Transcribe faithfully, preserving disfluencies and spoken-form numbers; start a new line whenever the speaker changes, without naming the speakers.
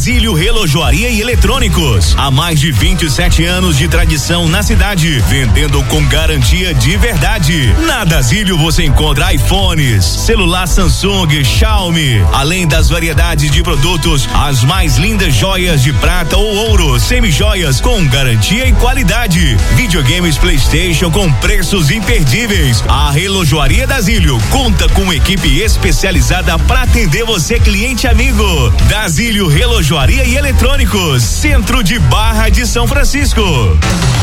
Dasílio Relojoaria e Eletrônicos. Há mais de vinte e sete anos de tradição na cidade, vendendo com garantia de verdade. Na Dasílio você encontra iPhones, celular Samsung, Xiaomi, além das variedades de produtos, as mais lindas joias de prata ou ouro, semi-joias com garantia e qualidade. Videogames PlayStation com preços imperdíveis. A Relojoaria Dasílio conta com equipe especializada para atender você, cliente amigo. Dasílio Relojoaria e Eletrônicos, centro de Barra de São Francisco.